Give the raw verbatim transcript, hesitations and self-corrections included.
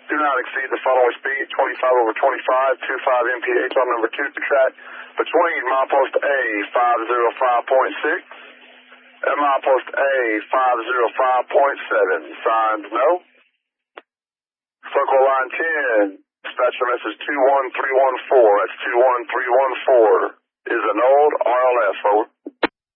Do not exceed the following speed, twenty-five over twenty-five, twenty-five M P H on number two to track between milepost A five oh five point six and milepost A five oh five point seven. Signed, no. Circle line ten, dispatcher message two one three one four. That's two one three one four. Is an old R L S, over.